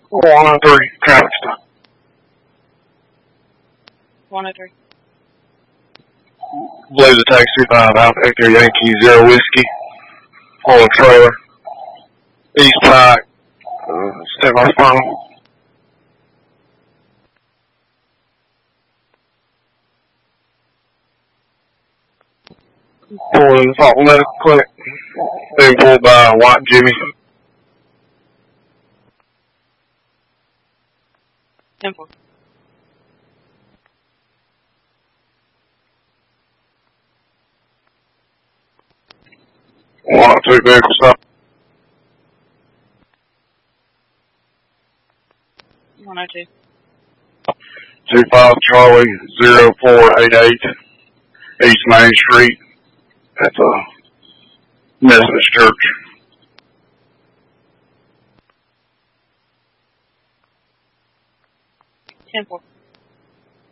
103, traffic stop. 103. Believe the taxi 5 Alpha Hector Yankee 0 Whiskey on a trailer. East Pike, State House Final. Pulling in the Faulkner Medical Clinic. Being pulled by White Jimmy. 10-4. One or two vehicle stop. 102. 25 Charlie 0488 East Main Street at the Methodist Church. 10-4.